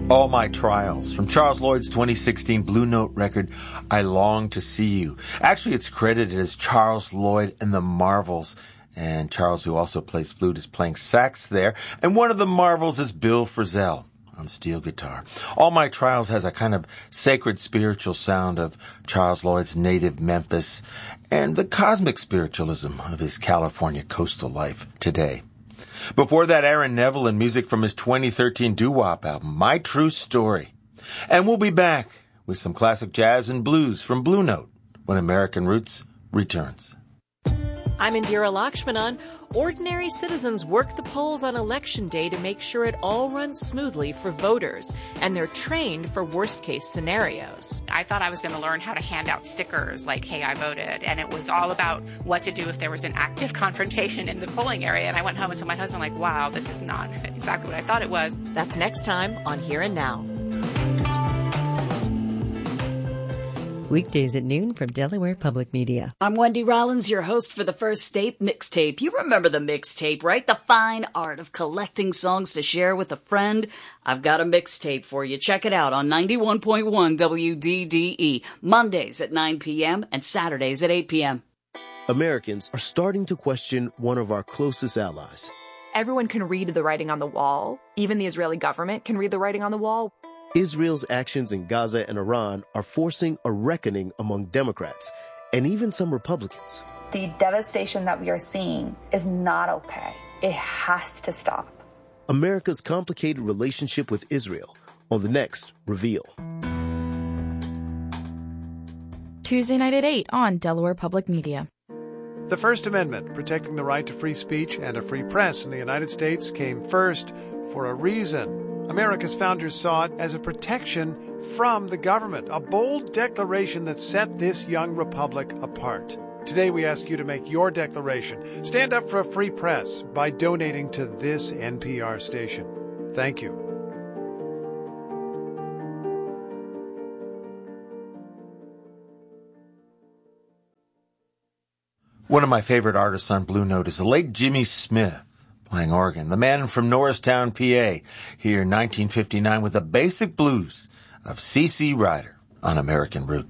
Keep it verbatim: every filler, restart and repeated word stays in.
All My Trials, from Charles Lloyd's twenty sixteen Blue Note record, I Long to See You. Actually, it's credited as Charles Lloyd and the Marvels. And Charles, who also plays flute, is playing sax there. And one of the Marvels is Bill Frisell on steel guitar. All My Trials has a kind of sacred spiritual sound of Charles Lloyd's native Memphis and the cosmic spiritualism of his California coastal life today. Before that, Aaron Neville and music from his twenty thirteen doo-wop album, My True Story. And we'll be back with some classic jazz and blues from Blue Note when American Roots returns. I'm Indira Lakshmanan. Ordinary citizens work the polls on election day to make sure it all runs smoothly for voters, and they're trained for worst-case scenarios. I thought I was going to learn how to hand out stickers like, hey, I voted, and it was all about what to do if there was an active confrontation in the polling area, and I went home and told my husband, like, wow, this is not exactly what I thought it was. That's next time on Here and Now. Weekdays at noon from Delaware Public Media. I'm Wendy Rollins, your host for the First State Mixtape. You remember the mixtape, right? The fine art of collecting songs to share with a friend. I've got a mixtape for you. Check it out on ninety-one point one W D D E, Mondays at nine p.m. and Saturdays at eight p.m. Americans are starting to question one of our closest allies. Everyone can read the writing on the wall. Even the Israeli government can read the writing on the wall. Israel's actions in Gaza and Iran are forcing a reckoning among Democrats and even some Republicans. The devastation that we are seeing is not okay. It has to stop. America's complicated relationship with Israel on the next Reveal. Tuesday night at eight on Delaware Public Media. The First Amendment, protecting the right to free speech and a free press in the United States, came first for a reason. America's founders saw it as a protection from the government, a bold declaration that set this young republic apart. Today we ask you to make your declaration. Stand up for a free press by donating to this N P R station. Thank you. One of my favorite artists on Blue Note is the late Jimmy Smith, playing organ. The man from Norristown, P A, here in nineteen fifty-nine with the basic blues of C C Ryder on American Roots.